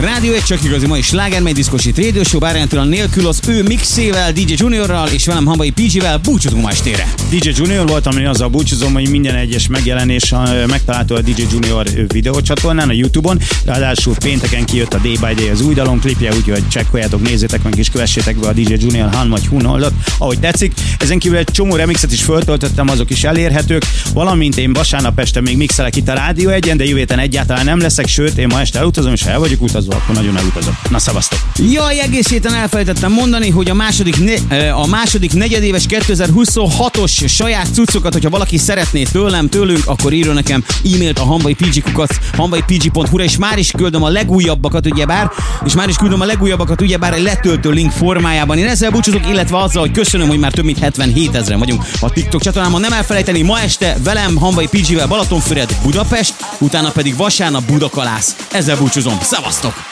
Rádió egy csak igazi mai slágermely diszkosít Radio Show, bárjántalan nélkül az ő mixével, DJ Juniorral és velem Hamvai PG-vel búcsúzunk ma estére. DJ Junior voltam, én azzal búcsúzom, hogy minden egyes megjelenés megtalálható a DJ Junior videócsatornán, a YouTube-on. Ráadásul pénteken kijött a Day by Day az új dalon klipje, úgyhogy csekkoljátok, nézzétek meg és kövessétek be a DJ Junior Han vagy Hun oldalt, ahogy tetszik. Ezen kívül egy csomó remixet is föltöltöttem, azok is elérhetők, valamint én vasárnap este még mixelek itt a Rádió Egyen, de jövő héten egyáltalán nem leszek, sőt, én ma este elutazom, és ha el vagyok utazva, akkor nagyon elutazok. Na, szavaztok! Jaj, egész héten elfelejtettem mondani, hogy a második negyedéves 2026-os saját cuccokat, hogyha valaki szeretné tőlünk, akkor írjon nekem e-mailt a hanvaipg.hu-ra, és már is küldöm a legújabbakat, ugyebár egy letöltő link formájában. Én ezzel búcsúzok, illetve azzal, hogy köszönöm, hogy már több mint 77 000 vagyunk a TikTok csatornámon. Nem elfelejteni, ma este velem, Hamvai PG-vel Balatonfüred, Budapest, utána pedig vasárnap Budakalász. Ezzel búcsúzom. Szevasztok!